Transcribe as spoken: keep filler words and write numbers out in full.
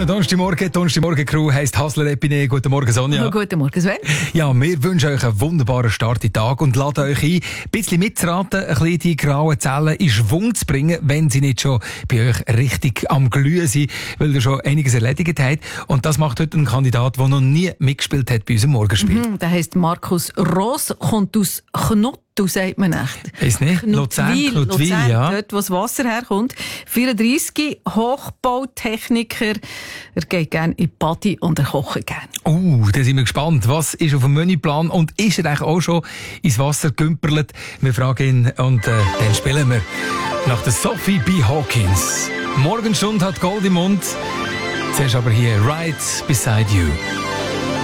schönen Donnerstagmorgen. Donnerstagmorgen-Crew heisst Hassler Epine. Guten Morgen, Sonja. Oh, guten Morgen, Sven. Ja, wir wünschen euch einen wunderbaren Start in den Tag und laden euch ein, ein bisschen mitzuraten, ein bisschen die grauen Zellen in Schwung zu bringen, wenn sie nicht schon bei euch richtig am Glühen sind, weil ihr schon einiges erledigt habt. Und das macht heute ein Kandidat, der noch nie mitgespielt hat bei unserem Morgenspiel. Mhm, der heisst Markus Ross, kommt aus Knott. Du sagt man echt. Weiss nicht? Luzern, Knutwil, ja. Dort, wo das Wasser herkommt. vierunddreissig, Hochbautechniker. Er geht gerne in die Body und er kocht gerne. Uh, da sind wir gespannt. Was ist auf dem Menüplan und ist er eigentlich auch schon ins Wasser gegümpert? Wir fragen ihn und äh, dann spielen wir nach der Sophie B. Hawkins. Morgenstund hat Gold im Mund. Zuerst aber hier Right Beside You.